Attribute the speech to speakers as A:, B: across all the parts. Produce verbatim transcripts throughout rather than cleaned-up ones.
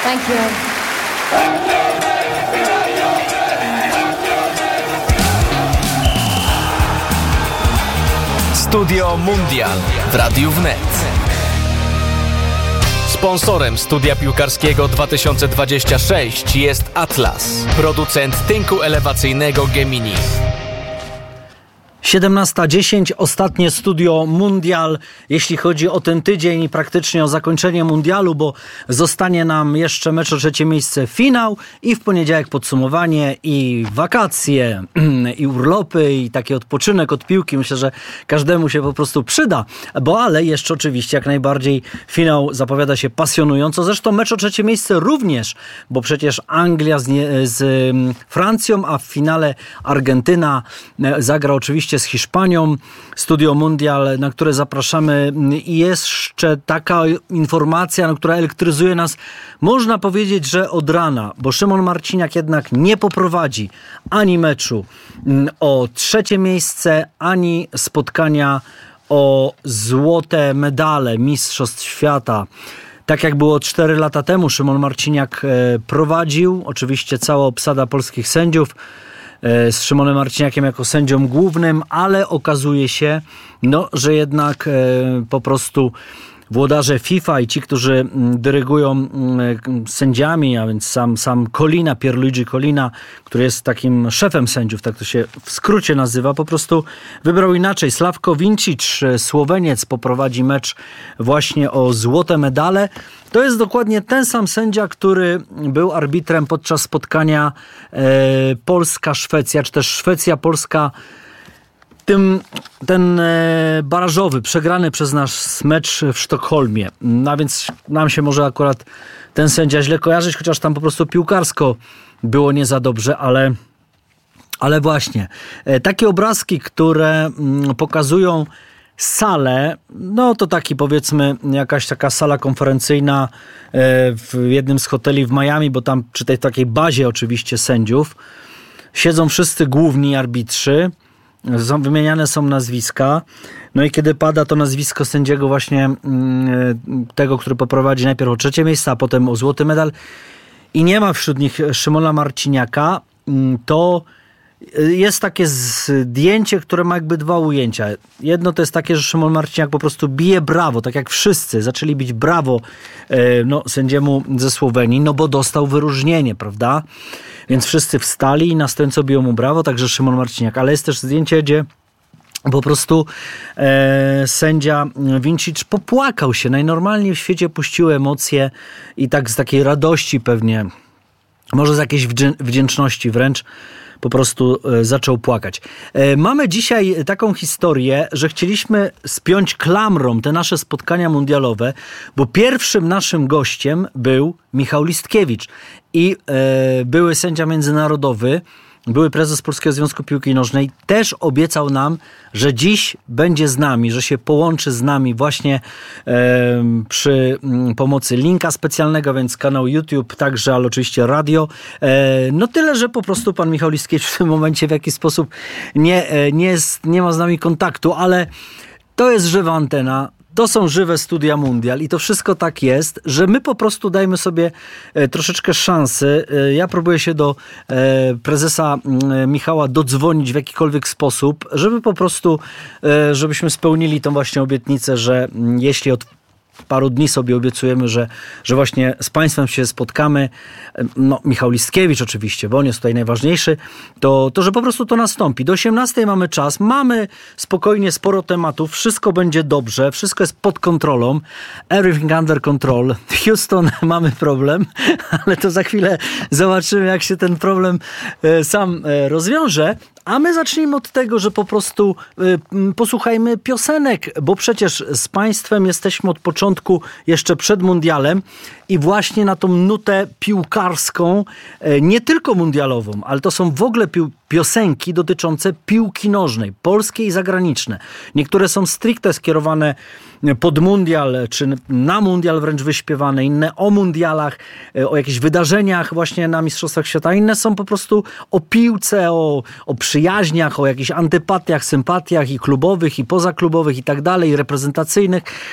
A: Thank you.
B: Studio Mundial w Radiu Wnet. Sponsorem studia piłkarskiego dwa tysiące dwudziestego szóstego jest Atlas, producent tynku elewacyjnego Gemini.
C: siedemnasta dziesięć, ostatnie Studio Mundial, jeśli chodzi o ten tydzień i praktycznie o zakończenie mundialu, bo zostanie nam jeszcze mecz o trzecie miejsce, finał i w poniedziałek podsumowanie i wakacje i urlopy i taki odpoczynek od piłki. Myślę, że każdemu się po prostu przyda, bo ale jeszcze oczywiście jak najbardziej finał zapowiada się pasjonująco. Zresztą mecz o trzecie miejsce również, bo przecież Anglia z, nie, z Francją, a w finale Argentyna zagra oczywiście z Hiszpanią. Studio Mundial, na które zapraszamy, i jeszcze taka informacja, która elektryzuje nas, można powiedzieć, że od rana, bo Szymon Marciniak jednak nie poprowadzi ani meczu o trzecie miejsce, ani spotkania o złote medale Mistrzostw Świata. Tak jak było cztery lata temu, Szymon Marciniak prowadził, oczywiście cała obsada polskich sędziów, z Szymonem Marciniakiem jako sędzią głównym, ale okazuje się, no, że jednak e, po prostu włodarze FIFA i ci, którzy dyrygują sędziami, a więc sam, sam Collina, Pierluigi Collina, który jest takim szefem sędziów, tak to się w skrócie nazywa, po prostu wybrał inaczej. Slavko Vincic, Słoweniec, poprowadzi mecz właśnie o złote medale. To jest dokładnie ten sam sędzia, który był arbitrem podczas spotkania e, Polska-Szwecja, czy też Szwecja-Polska. Tym, ten e, barażowy, przegrany przez nas mecz w Sztokholmie. No więc nam się może akurat ten sędzia źle kojarzyć, chociaż tam po prostu piłkarsko było nie za dobrze, ale, ale właśnie. E, takie obrazki, które m, pokazują salę, no to taki powiedzmy jakaś taka sala konferencyjna e, w jednym z hoteli w Miami, bo tam przy tej takiej bazie oczywiście sędziów siedzą wszyscy główni arbitrzy. Wymieniane są nazwiska. No i kiedy pada to nazwisko sędziego właśnie tego, który poprowadzi najpierw o trzecie miejsce, a potem o złoty medal i nie ma wśród nich Szymona Marciniaka, to jest takie zdjęcie, które ma jakby dwa ujęcia. Jedno to jest takie, że Szymon Marciniak po prostu bije brawo, tak jak wszyscy zaczęli bić brawo no, sędziemu ze Słowenii, no bo dostał wyróżnienie, prawda? Więc wszyscy wstali i na stojąco biją mu brawo, także Szymon Marciniak. Ale jest też zdjęcie, gdzie po prostu e, sędzia Vincic popłakał się. Najnormalniej w świecie puściły emocje i tak z takiej radości pewnie, może z jakiejś wdzięczności wręcz, po prostu e, zaczął płakać. E, mamy dzisiaj taką historię, że chcieliśmy spiąć klamrą te nasze spotkania mundialowe, bo pierwszym naszym gościem był Michał Listkiewicz i e, były sędzia międzynarodowy, były prezes Polskiego Związku Piłki Nożnej, też obiecał nam, że dziś będzie z nami, że się połączy z nami właśnie e, przy m, pomocy linka specjalnego, więc kanał YouTube, także, ale oczywiście radio. E, no tyle, że po prostu pan Michał Listkiewicz w tym momencie w jakiś sposób nie, e, nie, jest, nie ma z nami kontaktu, ale to jest żywa antena. To są żywe Studia Mundial i to wszystko tak jest, że my po prostu dajmy sobie e, troszeczkę szansy. E, ja próbuję się do e, prezesa e, Michała dodzwonić w jakikolwiek sposób, żeby po prostu, e, żebyśmy spełnili tą właśnie obietnicę, że m, jeśli od paru dni sobie obiecujemy, że, że właśnie z państwem się spotkamy, no Michał Listkiewicz oczywiście, bo on jest tutaj najważniejszy, to, to że po prostu to nastąpi. Do osiemnastej mamy czas, mamy spokojnie sporo tematów, wszystko będzie dobrze, wszystko jest pod kontrolą, everything under control. Houston, mamy problem, ale to za chwilę zobaczymy, jak się ten problem e, sam e, rozwiąże. A my zacznijmy od tego, że po prostu y, posłuchajmy piosenek, bo przecież z państwem jesteśmy od początku, jeszcze przed mundialem i właśnie na tą nutę piłkarską, y, nie tylko mundialową, ale to są w ogóle pił- piosenki dotyczące piłki nożnej, polskiej i zagraniczne. Niektóre są stricte skierowane pod mundial, czy na mundial wręcz wyśpiewane, inne o mundialach, o jakichś wydarzeniach właśnie na Mistrzostwach Świata, inne są po prostu o piłce, o, o przyjaźniach, o jakichś antypatiach, sympatiach i klubowych, i pozaklubowych i tak dalej, i reprezentacyjnych.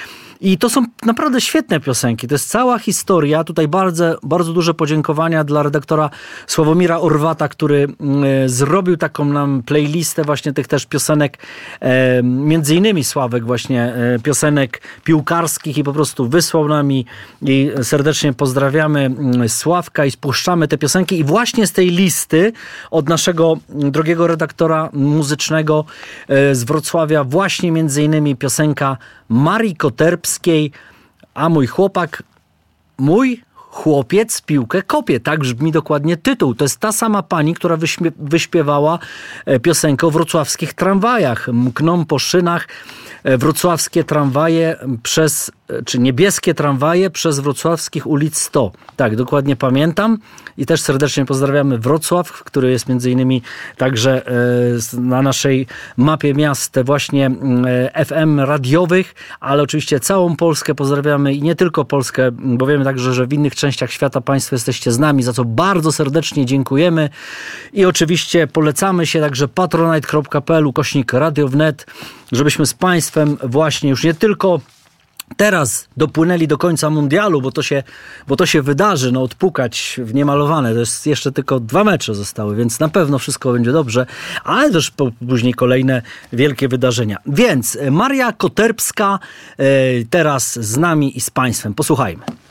C: I to są naprawdę świetne piosenki. To jest cała historia. Tutaj bardzo, bardzo duże podziękowania dla redaktora Sławomira Orwata, który y, zrobił taką nam playlistę właśnie tych też piosenek, e, między innymi Sławek właśnie e, piosenek piłkarskich i po prostu wysłał nam i, i serdecznie pozdrawiamy Sławka i spuszczamy te piosenki i właśnie z tej listy od naszego drogiego redaktora muzycznego e, z Wrocławia właśnie między innymi piosenka Marii Koterbskiej, a mój chłopak, mój chłopiec piłkę kopie. Tak brzmi dokładnie tytuł. To jest ta sama pani, która wyśmie- wyśpiewała piosenkę o wrocławskich tramwajach. Mkną po szynach wrocławskie tramwaje przez, czy niebieskie tramwaje przez wrocławskich ulic sto. Tak, dokładnie pamiętam. I też serdecznie pozdrawiamy Wrocław, który jest między innymi także na naszej mapie miast właśnie F M radiowych, ale oczywiście całą Polskę pozdrawiamy i nie tylko Polskę, bo wiemy także, że w innych częściach świata Państwo jesteście z nami, za co bardzo serdecznie dziękujemy. I oczywiście polecamy się także patronite kropka p l ukośnik radio wnet, żebyśmy z Państwem właśnie już nie tylko teraz dopłynęli do końca mundialu, bo to się, bo to się wydarzy, no odpukać w niemalowane. To jest jeszcze tylko dwa mecze zostały, więc na pewno wszystko będzie dobrze, ale też po, później kolejne wielkie wydarzenia. Więc Maria Koterbska e, teraz z nami i z Państwem. Posłuchajmy.